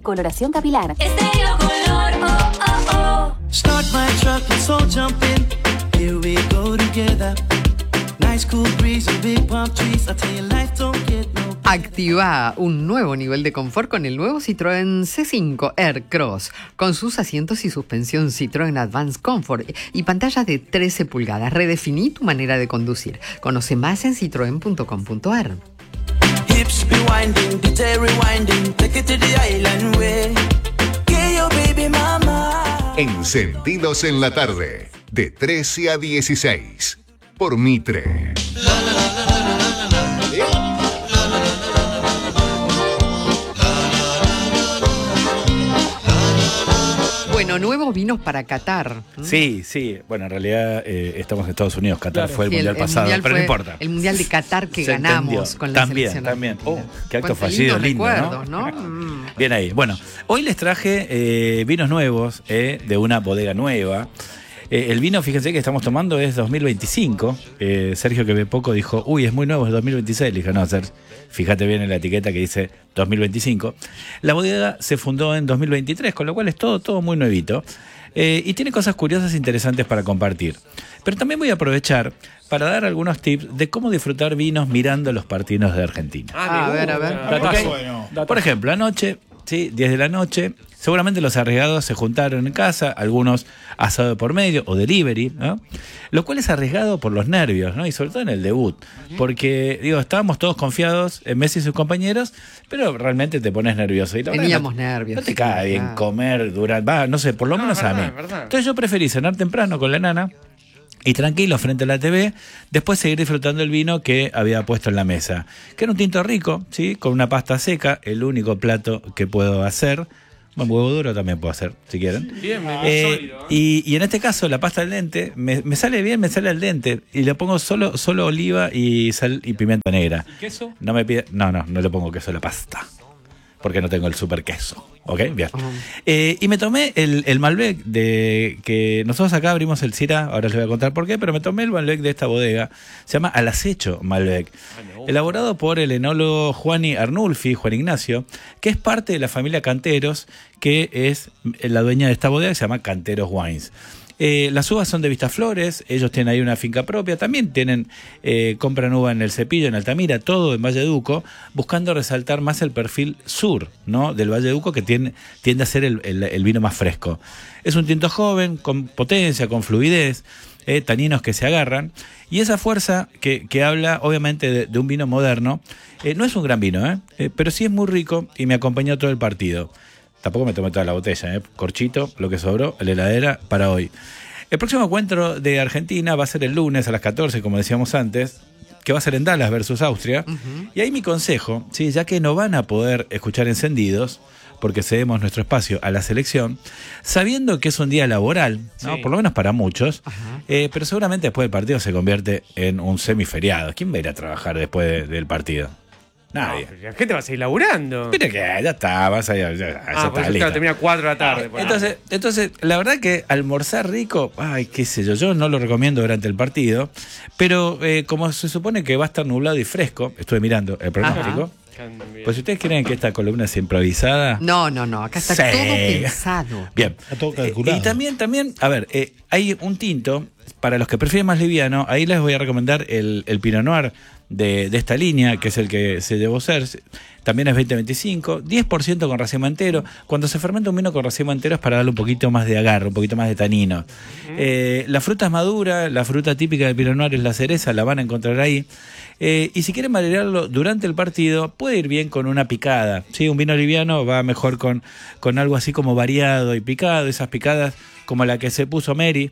y coloración capilar. Estéreo Color, oh, oh, oh. Start my truck, let's all jump in. Here we go together. Nice cool breeze and big palm trees. I tell you, life don't get no better. Activa un nuevo nivel de confort con el nuevo Citroën C5 Aircross, con sus asientos y suspensión Citroën Advanced Comfort y pantallas de 13 pulgadas. Redefiní tu manera de conducir. Conoce más en citroen.com.ar. Hips be winding, DJ rewinding. Take it to the island way. Get your baby mama. Encendidos en la tarde, de 13 a 16, por Mitre. Bueno, nuevos vinos para Qatar. Sí. Bueno, en realidad estamos en Estados Unidos. Qatar fue el mundial pasado, pero no importa. El mundial de Qatar que Se ganamos entendió. con la selección. También. Qué acto Cuántos fallido lindo, recuerdos, ¿no? ¿no? Bien ahí. Bueno, hoy les traje vinos nuevos de una bodega nueva. El vino, fíjense que estamos tomando es 2025. Sergio, que ve poco, dijo, uy, es muy nuevo, es 2026. Le dije, no, Sergio, fíjate bien en la etiqueta que dice 2025. La bodega se fundó en 2023, con lo cual es todo muy nuevito. Y tiene cosas curiosas e interesantes para compartir. Pero también voy a aprovechar para dar algunos tips de cómo disfrutar vinos mirando los partidos de Argentina. A ver. ¿Okay? Por ejemplo, anoche, 10 de la noche, seguramente los arriesgados se juntaron en casa, algunos asado por medio o delivery, ¿no? Lo cual es arriesgado por los nervios, ¿no? Y sobre todo en el debut, porque, estábamos todos confiados en Messi y sus compañeros, pero realmente te pones nervioso. Y Teníamos nervios. No te cae bien comer durante, no sé, por lo menos a mí. Entonces yo preferí cenar temprano con la nana y tranquilo frente a la TV, después seguir disfrutando el vino que había puesto en la mesa, que era un tinto rico, ¿sí? Con una pasta seca, el único plato que puedo hacer. Bueno, huevo duro también puedo hacer, si quieren. Bien, sólido. Y en este caso, la pasta al dente, me sale bien, me sale al dente. Y le pongo solo oliva y sal y pimienta negra. ¿Y queso? No le pongo queso a la pasta. Porque no tengo el super queso. ¿Ok? Bien. Y me tomé el Malbec que nosotros acá abrimos el Syrah, ahora les voy a contar por qué, pero me tomé el Malbec de esta bodega. Se llama Al Acecho Malbec. Elaborado por el enólogo Juan Ignacio, que es parte de la familia Canteros, que es la dueña de esta bodega, que se llama Canteros Wines. Las uvas son de Vistaflores, ellos tienen ahí una finca propia, también compran uva en El Cepillo, en Altamira, todo en Valleduco, buscando resaltar más el perfil sur, ¿no? Del Valleduco, que tiende a ser el vino más fresco. Es un tinto joven, con potencia, con fluidez, taninos que se agarran, y esa fuerza que habla obviamente de un vino moderno. No es un gran vino, pero sí es muy rico y me acompañó todo el partido. Tampoco me tomé toda la botella, corchito, lo que sobró, en la heladera para hoy. El próximo encuentro de Argentina va a ser el lunes a las 14, como decíamos antes, que va a ser en Dallas versus Austria. Y ahí mi consejo, ¿sí? Ya que no van a poder escuchar encendidos, porque cedemos nuestro espacio a la selección, sabiendo que es un día laboral, ¿no? Por lo menos para muchos, pero seguramente después del partido se convierte en un semiferiado. ¿Quién va a ir a trabajar después del partido? Nadie. No, ¿qué te vas a ir laburando? Mira que ya está, vas a ir. Ya está, listo. Termina 4 de la tarde. Entonces, la verdad que almorzar rico, qué sé yo no lo recomiendo durante el partido, pero como se supone que va a estar nublado y fresco, estuve mirando el pronóstico. Pues si ustedes creen que esta columna es improvisada. No, acá está todo pensado. Bien. Todo calculado. Y también, a ver, hay un tinto, para los que prefieren más liviano, ahí les voy a recomendar el Pinot Noir de esta línea, que es el que se llevó ser. También es 20-25, 10% con racimo entero. Cuando se fermenta un vino con racimo entero es para darle un poquito más de agarre, un poquito más de tanino. La fruta es madura, la fruta típica del Pinot Noir es la cereza, la van a encontrar ahí. Y si quieren marearlo durante el partido, puede ir bien con una picada. ¿Sí? Un vino liviano va mejor con algo así como variado y picado, esas picadas como la que se puso Mary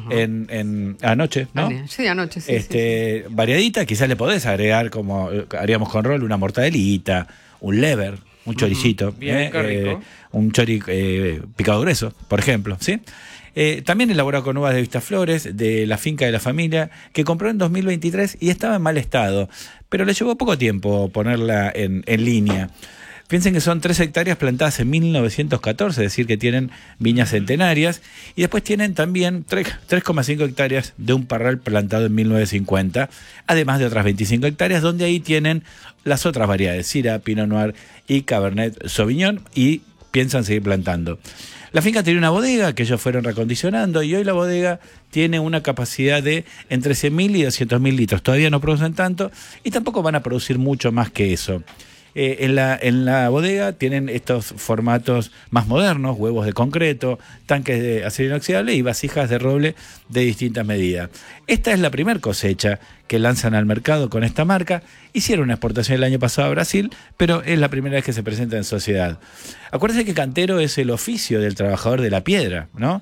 en anoche, ¿no? Sí, anoche, sí. Variadita, quizás le podés agregar, como haríamos con Rol, una mortadelita, un lever, un choricito, bien, qué rico. Un chori picado grueso, por ejemplo, ¿sí? También elaborado con uvas de Vistaflores, de la finca de la familia, que compró en 2023 y estaba en mal estado, pero le llevó poco tiempo ponerla en línea. Piensen que son 3 hectáreas plantadas en 1914, es decir, que tienen viñas centenarias, y después tienen también 3,5 hectáreas de un parral plantado en 1950, además de otras 25 hectáreas, donde ahí tienen las otras variedades, Syrah, Pinot Noir y Cabernet Sauvignon, y piensan seguir plantando. La finca tenía una bodega que ellos fueron recondicionando y hoy la bodega tiene una capacidad de entre 100.000 y 200.000 litros. Todavía no producen tanto y tampoco van a producir mucho más que eso. En la bodega tienen estos formatos más modernos, huevos de concreto, tanques de acero inoxidable y vasijas de roble de distintas medidas. Esta es la primera cosecha que lanzan al mercado con esta marca. Hicieron una exportación el año pasado a Brasil, pero es la primera vez que se presenta en sociedad. Acuérdense que cantero es el oficio del trabajador de la piedra, ¿no?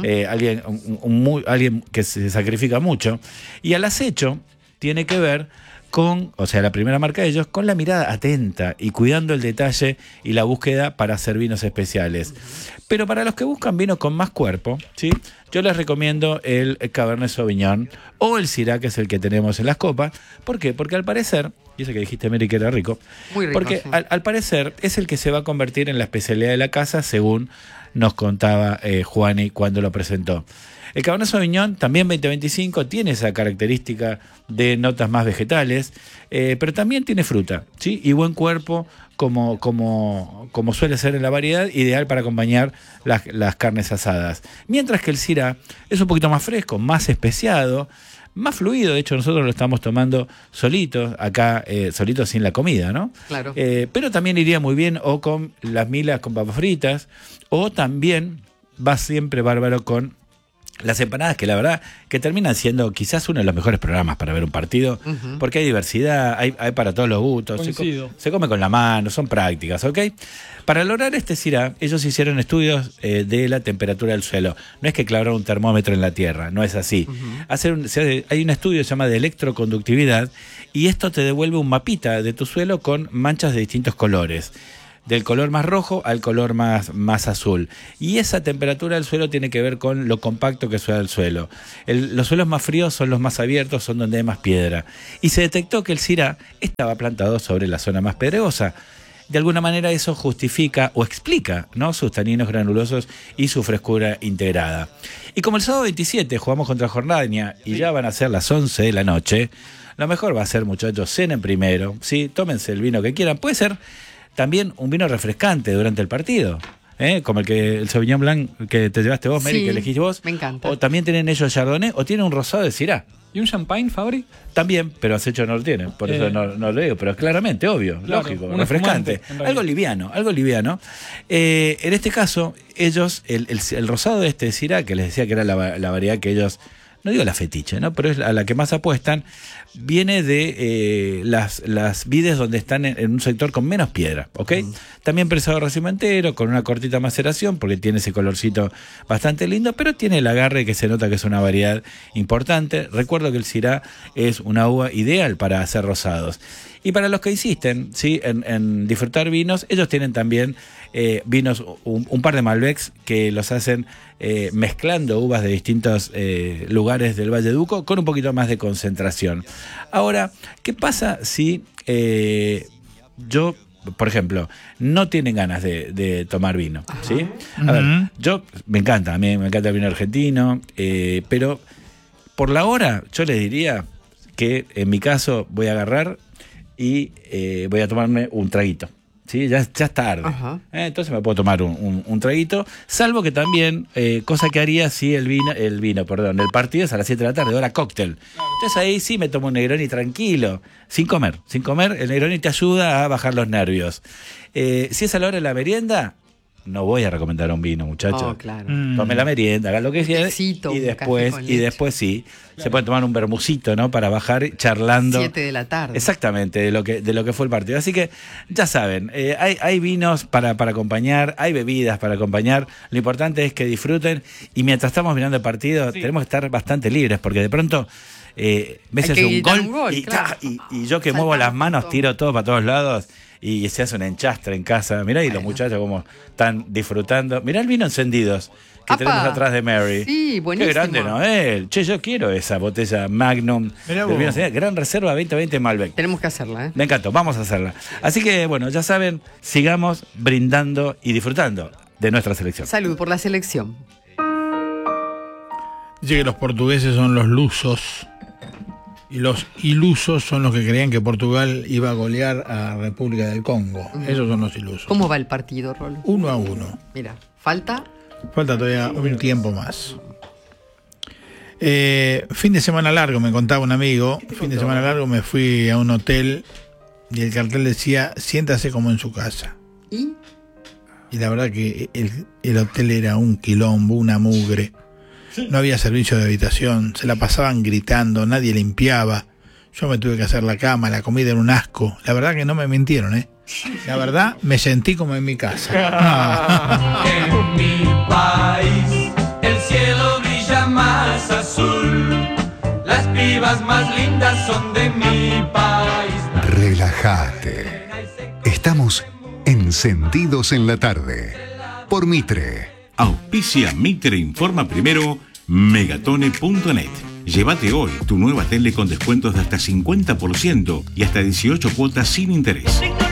Alguien que se sacrifica mucho. Y al acecho tiene que ver con, o sea, la primera marca de ellos, con la mirada atenta y cuidando el detalle y la búsqueda para hacer vinos especiales. Pero para los que buscan vinos con más cuerpo, ¿sí? Yo les recomiendo el Cabernet Sauvignon o el Syrah, que es el que tenemos en las copas. ¿Por qué? Porque al parecer, y eso que dijiste, Mary, que era rico, Muy rico, porque sí. al parecer es el que se va a convertir en la especialidad de la casa, según nos contaba Juani cuando lo presentó. El Cabernet Sauvignon, también 2025, tiene esa característica de notas más vegetales, pero también tiene fruta, ¿sí? Y buen cuerpo, como suele ser en la variedad, ideal para acompañar las carnes asadas. Mientras que el Syrah es un poquito más fresco, más especiado, más fluido. De hecho, nosotros lo estamos tomando solitos, acá solitos sin la comida, ¿no? Claro. Pero también iría muy bien o con las milas con papas fritas, o también va siempre bárbaro con las empanadas, que la verdad que terminan siendo quizás uno de los mejores programas para ver un partido, porque hay diversidad, hay para todos los gustos, se come con la mano, son prácticas, ¿ok? Para lograr este Syrah, ellos hicieron estudios de la temperatura del suelo. No es que clavaron un termómetro en la tierra, no es así. Hay un estudio que se llama de electroconductividad y esto te devuelve un mapita de tu suelo con manchas de distintos colores, del color más rojo al color más azul. Y esa temperatura del suelo tiene que ver con lo compacto que suena el suelo. Los suelos más fríos son los más abiertos, son donde hay más piedra. Y se detectó que el Syrah estaba plantado sobre la zona más pedregosa. De alguna manera eso justifica o explica, ¿no?, sus taninos granulosos y su frescura integrada. Y como el sábado 27 jugamos contra Jordania y ya van a ser las 11 de la noche, lo mejor va a ser, muchachos, cenen primero, ¿sí? Tómense el vino que quieran. Puede ser también un vino refrescante durante el partido, como el Sauvignon Blanc que te llevaste vos, Mary, Sí, que elegiste vos. me encanta. O también tienen ellos Chardonnay, o tienen un rosado de Syrah. ¿Y un champagne, Fabri? También, pero acecho no lo tienen, por eso no lo digo, pero claramente, obvio, Claro, lógico, un refrescante. espumante, en realidad. Algo liviano. En este caso, ellos, el rosado de este Syrah, que les decía que era la variedad que ellos, no digo la fetiche, ¿no?, pero es a la que más apuestan, viene de las vides donde están en un sector con menos piedra, ¿ok? También prensado racimo entero, con una cortita maceración, porque tiene ese colorcito bastante lindo, pero tiene el agarre que se nota que es una variedad importante. Recuerdo que el Syrah es una uva ideal para hacer rosados. Y para los que insisten, ¿sí?, en disfrutar vinos, ellos tienen también vinos, un par de Malbecs que los hacen mezclando uvas de distintos lugares del Valle de Uco con un poquito más de concentración. Ahora, ¿qué pasa si yo, por ejemplo, no tienen ganas de tomar vino? ¿Sí? A ver, a mí me encanta el vino argentino, pero por la hora yo les diría que en mi caso voy a agarrar y voy a tomarme un traguito. Sí, ya es tarde. Entonces me puedo tomar un traguito, salvo que también, cosa que haría si el partido es a las 7 de la tarde, hora cóctel. Entonces ahí sí me tomo un Negroni tranquilo, sin comer. El Negroni te ayuda a bajar los nervios. Si es a la hora de la merienda, no voy a recomendar un vino, muchachos. Oh, claro. Tome la merienda, hagan lo que quieran. Tecito, Y un después, café con leche. sí, se pueden tomar un vermucito, ¿no?, para bajar charlando. 7 de la tarde. Exactamente, de lo que fue el partido. Así que ya saben, hay vinos para acompañar, hay bebidas para acompañar. Lo importante es que disfruten y mientras estamos mirando el partido tenemos que estar bastante libres, porque de pronto ves Hay que un gritar gol, un gol, y, claro. y yo que muevo las manos tiro todo para todos lados y se hace un enchastre en casa. Mirá, y los muchachos como están disfrutando. Mirá el vino encendidos que ¡Apa! tenemos atrás de Mary. Sí, buenísimo. Qué grande Noel. Che, yo quiero esa botella Magnum Mirá del vos. vino encendido. Gran Reserva 2020 Malbec. Tenemos que hacerla, ¿eh? Me encantó, vamos a hacerla. Así que, bueno, ya saben, sigamos brindando y disfrutando de nuestra selección. Salud por la selección. Dice que los portugueses son los lusos Y los ilusos son los que creían que Portugal iba a golear a República del Congo. Esos son los ilusos. ¿Cómo va el partido, Rolo? 1-1. Mira, falta Todavía un tiempo más. Fin de semana largo, me contaba un amigo. Fin de semana largo me fui a un hotel y el cartel decía: siéntase como en su casa. y Y la verdad que el hotel era un quilombo, una mugre. No había servicio de habitación, se la pasaban gritando, nadie limpiaba. Yo me tuve que hacer la cama, la comida era un asco. La verdad que no me mintieron, ¿eh? La verdad, me sentí como en mi casa. En mi país el cielo brilla más azul. Las pibas más lindas son de mi país. Relájate. Estamos encendidos en la tarde. Por Mitre. Auspicia Mitre Informa Primero, Megatone.net. Llévate hoy tu nueva tele con descuentos de hasta 50% y hasta 18 cuotas sin interés.